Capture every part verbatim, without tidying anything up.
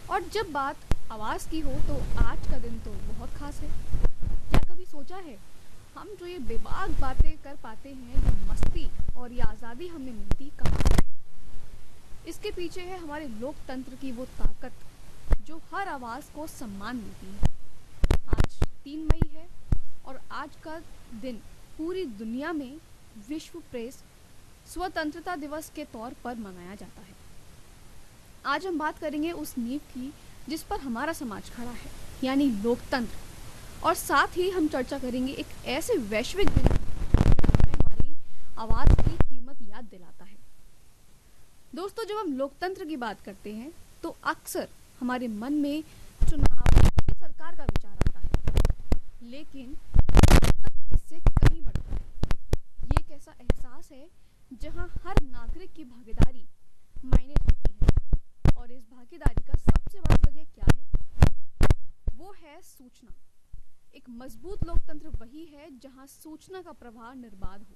और जब बात आवाज़ की हो तो आज का दिन तो बहुत खास है। क्या कभी सोचा है हम जो ये बेबाक बातें कर पाते हैं, ये मस्ती और ये आज़ादी हमें मिलती कहाँ से है? इसके पीछे है हमारे लोकतंत्र की वो ताकत जो हर आवाज़ को सम्मान देती है। आज तीन मई है और आज का दिन पूरी दुनिया में विश्व प्रेस स्वतंत्रता दिवस के तौर पर मनाया जाता है। आज हम बात करेंगे उस नींव की जिस पर हमारा समाज खड़ा है, यानी लोकतंत्र। और साथ ही हम चर्चा करेंगे एक ऐसे वैश्विक दिन जो हमें हमारी आवाज़ की कीमत याद दिलाता है। दोस्तों, जब हम लोकतंत्र की बात करते हैं तो अक्सर हमारे मन में चुनाव की सरकार का विचार आता है, लेकिन इससे कहीं बढ़ता है। ये एक ऐसा एहसास है जहां हर नागरिक की भागीदारी मायने रखती है, और इस भागीदारी का सबसे बड़ा जरिया क्या है? वो है सूचना। एक मजबूत लोकतंत्र वही है जहां सूचना का प्रवाह निर्बाध हो।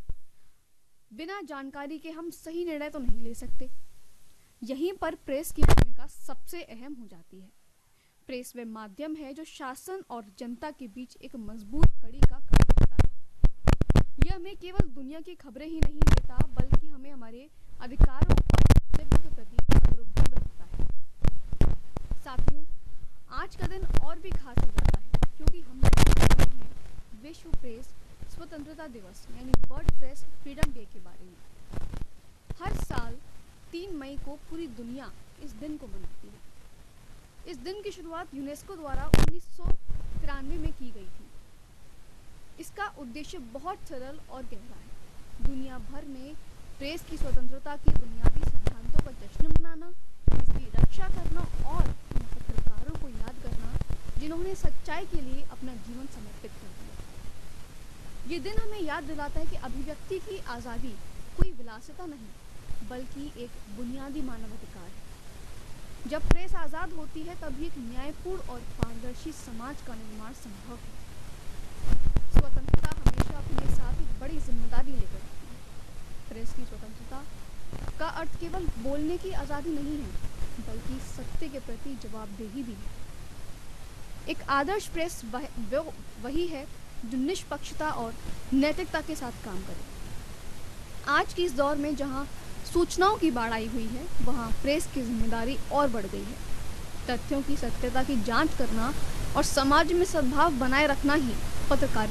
बिना जानकारी के हम सही निर्णय तो नहीं ले सकते। यहीं पर प्रेस की भूमिका सबसे अहम हो जाती है। प्रेस वह माध्यम है जो शासन और जनता के बीच एक मजबूत कड़ी का काम करता है। यह हमें केवल दुनिया की खबरें ही नहीं देता, बल्कि हमें हमारे अधिकारों और कर्तव्यों के प्रति जागरूक भी बनाता है। साथियों, आज का दिन और भी खास हो जाता है क्योंकि हम बात कर रहे हैं विश्व प्रेस स्वतंत्रता दिवस यानी वर्ल्ड प्रेस फ्रीडम डे के बारे में। हर साल तीन मई को पूरी दुनिया इस दिन को मनाती है। इस दिन की शुरुआत यूनेस्को द्वारा उन्नीस सौ तिरानवे में की गई थी। इसका उद्देश्य बहुत सरल और गहरा है। दुनिया भर में प्रेस की स्वतंत्रता के बुनियादी सिद्धांतों का जश्न मनाना, इसकी रक्षा करना और उन पत्रकारों को याद करना जिन्होंने सच्चाई के लिए अपना जीवन समर्पित कर दिया। ये दिन हमें याद दिलाता है कि अभिव्यक्ति की आज़ादी कोई विलासिता नहीं, बल्कि एक बुनियादी मानवाधिकार है। जब प्रेस आज़ाद होती है तभी एक न्यायपूर्ण और पारदर्शी समाज का निर्माण संभव है। स्वतंत्रता हमेशा अपने साथ एक बड़ी जिम्मेदारी लेकर आती है। प्रेस की स्वतंत्रता का अर्थ केवल बोलने की आज़ादी नहीं है, बल्कि सत्य के प्रति जवाबदेही भी है। एक आदर्श प्रेस वह, वो वही है जो निष्पक्षता और नैतिकता के साथ काम करे। आज के इस दौर में जहां सूचनाओं की बाढ़ आई हुई है, वहां प्रेस की जिम्मेदारी और बढ़ गई है। तथ्यों की सत्यता की जांच करना और समाज में सद्भाव बनाए रखना ही पत्रकारिता